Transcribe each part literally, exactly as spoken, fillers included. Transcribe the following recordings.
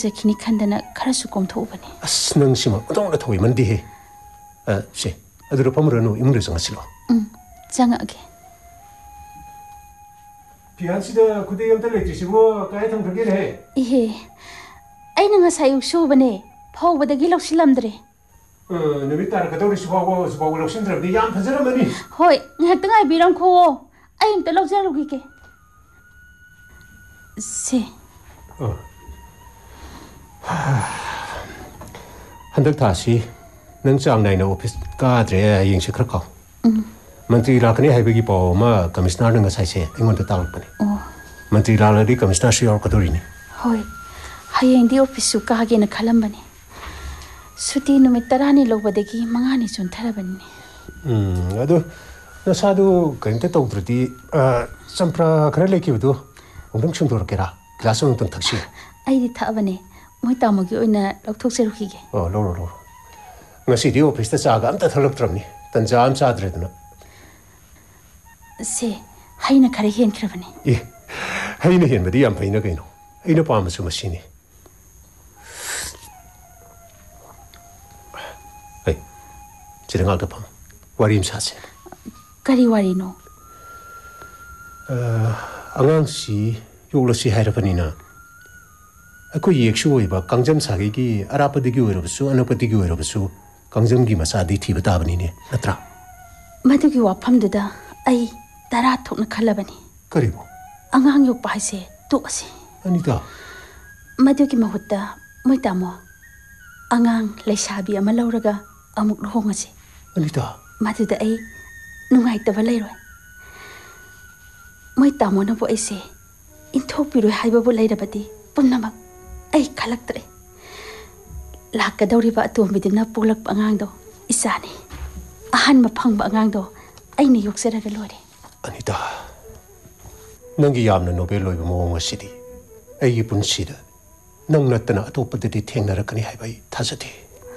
ꯇꯧꯖꯈꯤꯅꯤ ꯈꯟꯗꯅ ꯈꯔꯁꯨ ꯀꯣꯝꯊꯣꯛꯎꯕꯅꯤ. ꯑꯁ ꯅꯪꯁꯤꯃ ꯑꯗꯣꯝꯅ ꯊꯧꯏ ꯃꯟꯗꯦꯍꯦ. ꯁꯦ ꯑꯗꯨꯗ ꯐꯝꯃꯨꯔꯅꯨ ꯏꯃꯨꯡꯗ ꯆꯪꯉꯁꯤꯂꯣ. ꯎꯝ ꯆꯪꯉꯛꯑꯒꯦ. ꯐꯤꯌꯥꯟꯁꯤꯗ ꯈꯨꯗꯩ ꯑꯝꯇ ꯂꯩꯇ꯭ꯔꯤꯁꯤꯕꯨ ꯀꯥꯏ ꯊꯝꯈ꯭ꯔꯒꯦꯅꯦ? ꯏꯍꯦ ꯑꯩꯅ ꯉꯁꯥꯏ ꯑꯌꯨꯛ ꯁꯨꯕꯅꯦ ꯐꯧꯕꯗꯒꯤ ꯂꯧꯁꯤꯜꯂꯝꯗ꯭ꯔꯦ. ꯅꯨꯃꯤꯠ ꯇꯥꯔꯛꯀꯗꯧꯔꯤꯁꯤ ꯐꯥꯎꯕ ꯍꯧꯖꯤꯛꯐꯥꯎꯕ ꯂꯧꯁꯤꯟꯗ꯭ꯔꯕꯗꯤ ꯌꯥꯝ ꯐꯖꯔꯝꯃꯅꯤ. ꯍꯣꯏ ꯉꯥꯏꯍꯥꯛꯇ ꯉꯥꯏꯕꯤꯔꯝꯈꯣꯋꯣ ꯑꯩ ꯑꯝꯇ ꯂꯧꯖꯔꯨꯈꯤꯒꯦ. ꯁꯦ. ꯍꯟꯗꯛ ꯊꯥꯁꯤ ꯅꯪ ꯆꯥꯡ ꯅꯥꯏꯅ ꯑꯣꯐꯤꯁ ꯀꯥꯗ꯭ꯔꯦ ꯍꯌꯦꯡꯁꯦ ꯈꯔ ꯀꯥꯎ. ꯎꯝ. ꯃꯟꯇ꯭ꯔꯤ ꯂꯥꯛꯀꯅꯤ ꯍꯥꯏꯕꯒꯤ ꯄꯥꯎ ꯑꯃ ꯀꯃꯤꯁꯅꯔꯅ ꯉꯁꯥꯏꯁꯦ ꯑꯩꯉꯣꯟꯗ ꯇꯥꯛꯂꯛꯄꯅꯤ. ꯑꯣ. ꯃꯟꯇ꯭ꯔꯤ ꯂꯥꯛꯂꯗꯤ ꯀꯃꯤꯁꯅꯔꯁꯨ ꯌꯥꯎꯔꯛꯀꯗꯧꯔꯤꯅꯤ. ꯍꯣꯏ ꯍꯌꯦꯡꯗꯤ ꯑꯣꯐꯤꯁꯁꯨ ꯀꯥꯒꯦꯅ ꯈꯜꯂꯝꯕꯅꯤ. ꯁꯨꯇꯤ ꯅꯨꯃꯤꯠ ꯇꯔꯥꯅꯤ ꯂꯧꯕꯗꯒꯤ ꯃꯉꯥꯅꯤ ꯆꯣꯟꯊꯔꯕꯅꯤ. ꯎꯝ ꯑꯗꯣ ꯅꯁꯥꯗꯨ ꯀꯔꯤꯝꯇ ꯇꯧꯗ꯭ꯔꯗꯤ ꯆꯝꯄ꯭ꯔꯥ ꯈꯔ ꯂꯩꯈꯤꯕꯗꯨ ꯑꯃꯨꯛꯇꯪ ꯁꯨꯡꯗꯣꯔꯛꯀꯦꯔꯥ? ꯒ꯭ꯂꯥꯁ ꯑꯃꯨꯛꯇꯪ ꯊꯛꯁꯤ. ꯑꯩꯗꯤ ꯊꯛꯑꯕꯅꯦ ꯃꯣꯏ ꯇꯥꯃꯣꯒꯤ ꯑꯣꯏꯅ ꯂꯧꯊꯣꯛꯆꯔꯨꯈꯤꯒꯦ. ꯑꯣ ꯂꯧꯔꯣ ꯂꯧꯔꯣ. ꯉꯁꯤꯗꯤ ꯑꯣꯐꯤꯁꯇ ꯆꯥꯒ ꯑꯝꯇ ꯊꯛꯂꯛꯇ꯭ꯔꯕꯅꯤ. ꯇꯟꯖꯥ ꯑꯃ ꯆꯥꯗ꯭ꯔꯦꯗꯅ. ꯁꯦ ꯍꯩꯅ ꯈꯔ ꯍꯦꯟꯈ꯭ꯔꯕꯅꯤ. ꯑꯦ ꯍꯩꯅ ꯍꯦꯟꯕꯗꯤ ꯌꯥꯝ ꯐꯩꯅ ꯀꯩꯅꯣ. ꯑꯩꯅ ꯄꯥꯝꯕꯁꯨ ꯃꯁꯤꯅꯤ. ꯍꯩ ꯁꯤꯗ ꯉꯥꯛꯇ ꯐꯝ ꯋꯥꯔꯤ ꯑꯃ ꯁꯥꯁꯦ. ꯀꯔꯤ ꯋꯥꯔꯤꯅꯣ? ꯑꯉꯥꯡꯁꯤ ꯌꯣꯛꯂꯁꯤ ꯍꯥꯏꯔꯕꯅꯤꯅ ꯑꯩꯈꯣꯏ ꯌꯦꯛꯁꯨ ꯑꯣꯏꯕ ꯀꯥꯡꯖꯝ ꯁꯥꯒꯩꯒꯤ ꯑꯔꯥꯞꯄꯗꯒꯤ ꯑꯣꯏꯔꯕꯁꯨ ꯑꯅꯛꯄꯗꯒꯤ ꯑꯣꯏꯔꯕꯁꯨ ꯀꯥꯡꯖꯝꯒꯤ ꯃꯆꯥꯗꯤ ꯊꯤꯕ ꯇꯥꯕꯅꯤꯅꯦ ꯅꯠꯇ꯭ꯔꯥ? ꯃꯗꯨꯒꯤ ꯋꯥꯐꯝꯗꯨꯗ ꯑꯩ ꯇꯔꯥ ꯊꯣꯛꯅ ꯈꯜꯂꯕꯅꯤ. ꯀꯔꯤꯕꯣ? ꯑꯉꯥꯡ ꯌꯣꯛꯄ ꯍꯥꯏꯁꯦ ꯇꯣꯛꯑꯁꯤ. ꯑꯅꯤꯇꯥ. ꯃꯗꯨꯒꯤ ꯃꯍꯨꯠꯇ ꯃꯣꯏ ꯇꯥꯃꯣ ꯑꯉꯥꯡ ꯂꯩꯁꯥꯕꯤ ꯑꯃ ꯂꯧꯔꯒ ꯑꯃꯨꯛ ꯂꯨꯍꯣꯡꯉꯁꯤ. ꯑꯅꯤꯇꯥ. ꯃꯗꯨꯗ ꯑꯩ ꯅꯨꯡꯉꯥꯏꯇꯕ ꯂꯩꯔꯣꯏ. ꯃꯣꯏ ꯇꯥꯃꯣꯅꯕꯨ ꯑꯩꯁꯦ ꯏꯟꯊꯣꯛꯄꯤꯔꯣꯏ ꯍꯥꯏꯕꯕꯨ ꯂꯩꯔꯕꯗꯤ ꯄꯨꯝꯅꯃꯛ ꯑꯩ ꯈꯜꯂꯛꯇ꯭ꯔꯦ. ꯂꯥꯛꯀꯗꯧꯔꯤꯕ ꯑꯇꯣꯝꯕꯤꯗꯨꯅ ꯄꯣꯛꯂꯛꯄ ꯑꯉꯥꯡꯗꯣ ꯏꯆꯥꯅꯤ. ꯑꯍꯥꯟꯕ ꯐꯪꯕ ꯑꯉꯥꯡꯗꯣ ꯑꯩꯅ ꯌꯣꯛꯆꯔꯒ ꯂꯣꯏꯔꯦ. ꯑꯅꯤꯇꯥ ꯅꯪꯒꯤ ꯌꯥꯝꯅ ꯅꯣꯕꯦꯜ ꯑꯣꯏꯕ ꯃꯑꯣꯡ ꯑꯁꯤꯗꯤ ꯑꯩꯒꯤ ꯄꯨꯟꯁꯤꯗ ꯅꯪ ꯅꯠꯇꯅ ꯑꯇꯣꯞꯄꯗꯗꯤ ꯊꯦꯡꯅꯔꯛꯀꯅꯤ ꯍꯥꯏꯕ ꯑꯩ ꯊꯥꯖꯗꯦ.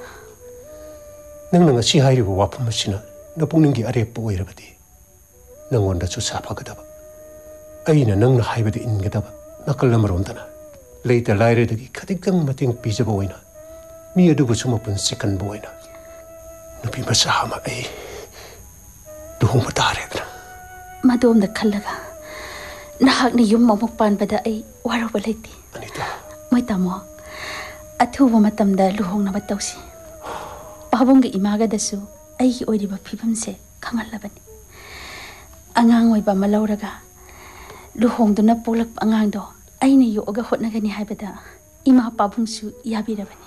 ꯅꯪꯅ ꯉꯁꯤ ꯍꯥꯏꯔꯤꯕ ꯋꯥꯐꯝ ꯑꯁꯤꯅ ꯅꯄꯨꯛꯅꯤꯡꯒꯤ ꯑꯔꯦꯞꯄ ꯑꯣꯏꯔꯕꯗꯤ ꯅꯪꯉꯣꯟꯗꯁꯨ ꯁꯥꯐꯒꯗꯕ. ꯑꯩꯅ ꯅꯪꯅ ꯍꯥꯏꯕꯗ ꯏꯟꯒꯗꯕ. ꯅꯥꯀꯜ ꯑꯃꯔꯣꯝꯗꯅ ꯂꯩꯇ ꯂꯥꯏꯔꯗꯒꯤ ꯈꯖꯤꯛꯇꯪ ꯃꯇꯦꯡ ꯄꯤꯖꯕ ꯑꯣꯏꯅ ꯃꯤ ꯑꯗꯨꯕꯨꯁꯨ ꯃꯄꯨꯟꯁꯤ ꯀꯟꯕ ꯑꯣꯏꯅ ꯅꯨꯄꯤ ꯃꯆꯥ ꯑꯃ ꯑꯩ ꯂꯨꯍꯣꯡꯕ ꯇꯥꯔꯦꯗꯅ. ꯃꯗꯣꯝꯗ ꯈꯜꯂꯒ ꯅꯍꯥꯛꯅ ꯌꯨꯝ ꯑꯃꯨꯛ ꯄꯥꯟꯕꯗ ꯑꯩ ꯋꯥꯔꯧꯕ ꯂꯩꯇꯦ. ꯑꯅꯤꯇꯥ. ꯃꯣꯏ ꯇꯥꯃꯣ ꯑꯊꯨꯕ ꯃꯇꯝꯗ ꯂꯨꯍꯣꯡꯅꯕ ꯇꯧꯁꯤ. ꯄꯥꯕꯨꯡꯒ ꯏꯃꯥꯒꯗꯁꯨ ꯑꯩꯒꯤ ꯑꯣꯏꯔꯤꯕ ꯐꯤꯕꯝꯁꯦ ꯈꯪꯍꯜꯂꯕꯅꯤ. ꯑꯉꯥꯡ ꯑꯣꯏꯕ ꯑꯃ ꯂꯧꯔꯒ ꯂꯨꯍꯣꯡꯗꯨꯅ ꯄꯣꯛꯂꯛꯄ ꯑꯉꯥꯡꯗꯣ ꯑꯩꯅ ꯌꯣꯛꯑꯒ ꯍꯣꯠꯅꯒꯅꯤ ꯍꯥꯏꯕꯗ ꯏꯃꯥ ꯄꯥꯕꯨꯡꯁꯨ ꯌꯥꯕꯤꯔꯕꯅꯤ.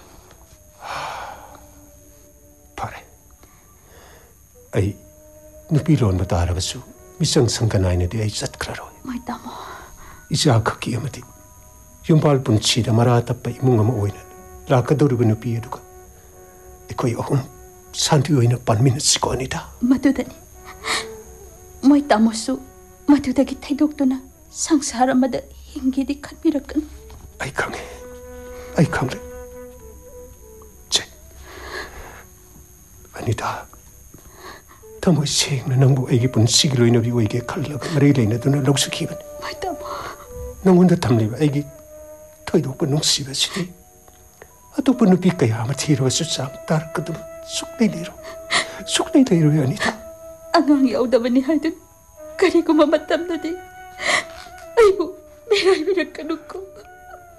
ꯐꯔꯦ. ꯑꯩ ꯅꯨꯄꯤ ꯂꯣꯟꯕ ꯇꯥꯔꯕꯁꯨ ꯃꯤꯆꯪ ꯁꯪꯒ ꯅꯥꯏꯅꯗꯤ ꯑꯩ ꯆꯠꯈ꯭ꯔꯔꯣꯏ. ꯃꯣꯏ ꯇꯥꯃꯣ. ꯏꯆꯥ ꯈꯛꯀꯤ ꯑꯃꯗꯤ ꯌꯨꯝꯕꯥꯜ ꯄꯨꯟꯁꯤꯗ ꯃꯔꯥ ꯇꯞꯄ ꯏꯃꯨꯡ ꯑꯃ ꯑꯣꯏꯅ ꯂꯥꯛꯀꯗꯧꯔꯤꯕ ꯅꯨꯄꯤ ꯑꯗꯨꯒ ꯑꯩꯈꯣꯏ ꯑꯍꯨꯝ ꯁꯥꯟꯇꯤ ꯑꯣꯏꯅ ꯄꯥꯟꯃꯤꯟꯅꯁꯤꯀꯣ ꯑꯅꯤꯇꯥ. ꯃꯗꯨꯗꯅꯤ ꯃꯣꯏ ꯇꯥꯃꯣꯁꯨ ꯃꯗꯨꯗꯒꯤ ꯊꯩꯗꯣꯛꯇꯨꯅ ꯁꯪꯁꯥꯔ ꯑꯃꯗ ꯍꯤꯡꯒꯦꯗꯤ ꯈꯟꯕꯤꯔꯛꯀꯅꯤ. ꯑꯩ ꯈꯪꯉꯦ. ꯑꯩ ꯈꯪꯂꯦ. ꯆꯦ ꯑꯅꯤꯇꯥ ꯊꯃꯣꯏ ꯁꯦꯡꯅ ꯅꯪꯕꯨ ꯑꯩꯒꯤ ꯄꯨꯟꯁꯤꯒꯤ ꯂꯣꯏꯅꯕꯤ ꯑꯣꯏꯒꯦ ꯈꯜꯂꯒ ꯃꯔꯤ ꯂꯩꯅꯗꯨꯅ ꯂꯧꯖꯈꯤꯕꯅꯤ. ꯃꯣꯏ ꯇꯥꯃꯣ. ꯅꯪꯉꯣꯟꯗ ꯊꯝꯂꯤꯕ ꯑꯩꯒꯤ ꯊꯣꯏꯗꯣꯛꯄ ꯅꯨꯡꯁꯤꯕꯁꯤꯗꯤ ꯑꯇꯣꯞꯄ ꯅꯨꯄꯤ ꯀꯌꯥ ꯑꯃ ꯊꯤꯔꯕꯁꯨ ꯆꯥꯡ ꯇꯥꯔꯛꯀꯗꯕ ꯁꯨꯛꯂꯩ ꯂꯩꯔꯣꯏ. ꯁꯨꯛꯂꯩ ꯂꯩꯔꯣꯏ ꯑꯅꯤꯇꯥ. ꯑꯉꯥꯡ ꯌꯥꯎꯗꯕꯅꯤ ꯍꯥꯏꯗꯨꯅ ꯀꯔꯤꯒꯨꯝꯕ ꯃꯇꯝꯗꯗꯤ ꯑꯩꯕꯨ ꯃꯤꯔꯥꯏꯕꯤꯔꯛꯀꯅꯨꯀꯣ.